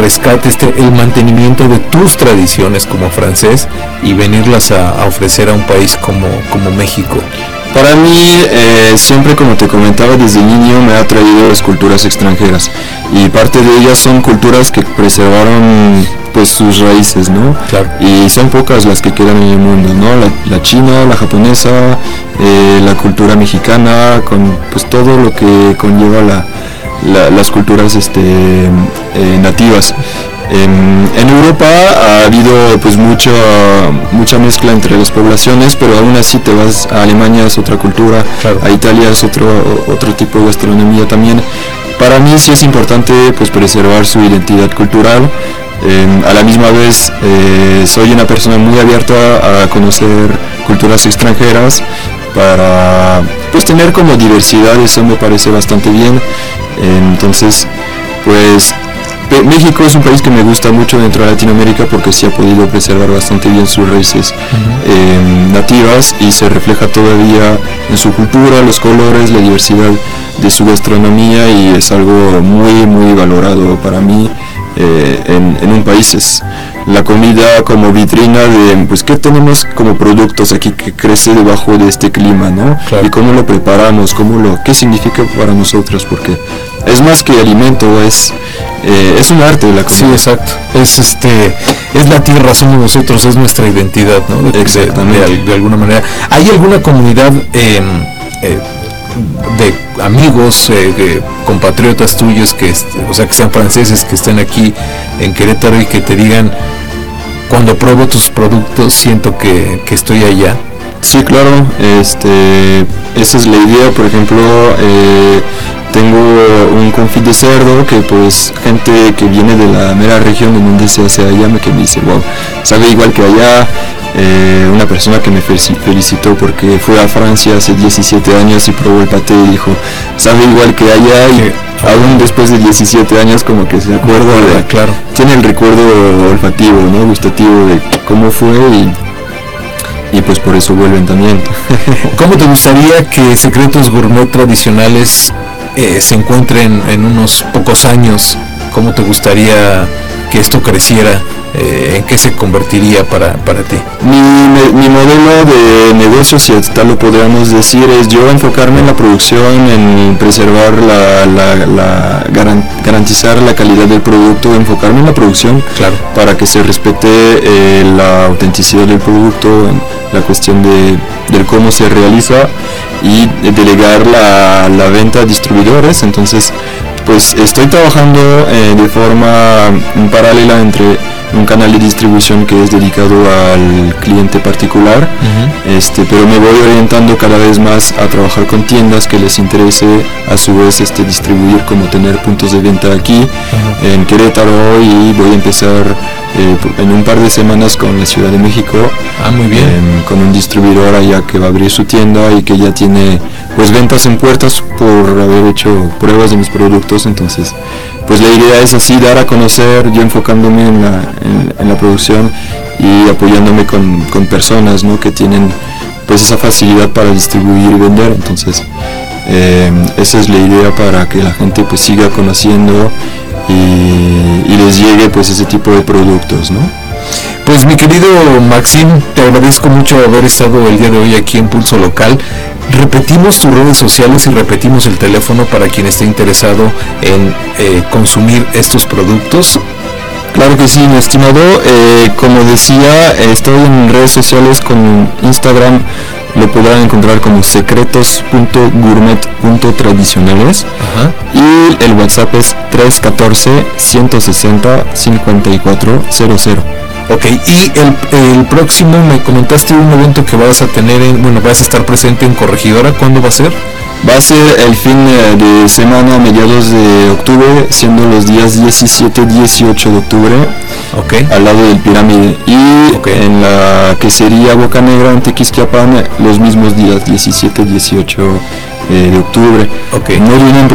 rescate, el mantenimiento de tus tradiciones como francés y venirlas a ofrecer a un país como México? Para mí, siempre, como te comentaba, desde niño me ha atraído las culturas extranjeras, y parte de ellas son culturas que preservaron pues sus raíces, ¿no? Claro. Y son pocas las que quedan en el mundo, ¿no? La china, la japonesa, la cultura mexicana, con pues todo lo que conlleva las culturas nativas. En Europa ha habido pues mucha mezcla entre las poblaciones, pero aún así te vas a Alemania, es otra cultura, claro. A Italia es otro tipo de gastronomía también. Para mí sí es importante pues preservar su identidad cultural. A la misma vez soy una persona muy abierta a conocer culturas extranjeras para pues tener como diversidad, eso me parece bastante bien. Entonces pues México es un país que me gusta mucho dentro de Latinoamérica porque sí ha podido preservar bastante bien sus raíces nativas, y se refleja todavía en su cultura, los colores, la diversidad de su gastronomía, y es algo muy muy valorado para mí. En un país es la comida como vitrina de pues qué tenemos como productos aquí que crece debajo de este clima, ¿no? Claro. Y cómo lo preparamos, qué significa para nosotros, porque es más que alimento, es un arte de la comida. Sí, exacto. Es la tierra, somos nosotros, es nuestra identidad, ¿no? Exactamente. De alguna manera. ¿Hay alguna comunidad de amigos, compatriotas tuyos que sean franceses, que estén aquí en Querétaro y que te digan, cuando pruebo tus productos siento que estoy allá? Sí, claro, esa es la idea. Por ejemplo, tengo un confit de cerdo que pues gente que viene de la mera región en donde se hace allá que me dice, wow, sabe igual que allá. Una persona que me felicitó porque fue a Francia hace 17 años y probó el paté y dijo, sabe igual que allá, y aún después de 17 años como que se acuerda, claro. Tiene el recuerdo olfativo, ¿no? Gustativo de cómo fue, y pues por eso vuelven también. ¿Cómo te gustaría que Secretos Gourmet Tradicionales se encuentren en unos pocos años? ¿Cómo te gustaría que esto creciera? ¿En qué se convertiría para ti? Mi modelo de negocio, si tal lo podríamos decir, es yo enfocarme en la producción, en preservar garantizar la calidad del producto, enfocarme en la producción, claro, para que se respete la autenticidad del producto, en la cuestión del cómo se realiza, y delegar la venta a distribuidores. Entonces pues estoy trabajando de forma paralela entre un canal de distribución que es dedicado al cliente particular, pero me voy orientando cada vez más a trabajar con tiendas que les interese a su vez distribuir, como tener puntos de venta aquí en Querétaro, y voy a empezar en un par de semanas con la Ciudad de México. Muy bien. Con un distribuidor allá que va a abrir su tienda y que ya tiene pues ventas en puertas por haber hecho pruebas de mis productos. Entonces pues la idea es así, dar a conocer, yo enfocándome en la producción y apoyándome con personas, ¿no?, que tienen pues esa facilidad para distribuir y vender. Entonces esa es la idea, para que la gente pues siga conociendo y les llegue pues ese tipo de productos, ¿no? Pues mi querido Maxim, te agradezco mucho haber estado el día de hoy aquí en Pulso Local. Repetimos tus redes sociales y repetimos el teléfono para quien esté interesado en consumir estos productos. Claro que sí, mi estimado. Como decía, estoy en redes sociales, con Instagram lo podrán encontrar como secretos.gourmet.tradicionales. Y el WhatsApp es 314-160-5400. Ok, y el próximo, me comentaste un evento que vas a tener, vas a estar presente en Corregidora. ¿Cuándo va a ser? Va a ser el fin de semana, a mediados de octubre, siendo los días 17-18 de octubre, al lado del Pirámide, y en la quesería Boca Negra en Tequisquiapan los mismos días, 17-18 de octubre. No vienen